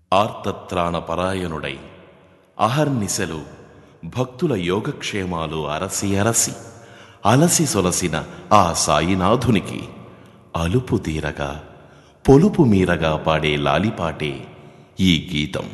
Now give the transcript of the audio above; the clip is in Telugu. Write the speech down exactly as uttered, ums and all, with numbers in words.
ఆర్తత్రాణపరాయణుడై అహర్నిశలు భక్తుల యోగక్షేమాలు అరసి అరసి అలసి సొలసిన ఆ సాయినాథునికి అలుపు తీరగా పొలుపు మీరగా పాడే లాలిపాటే ఈ గీతం.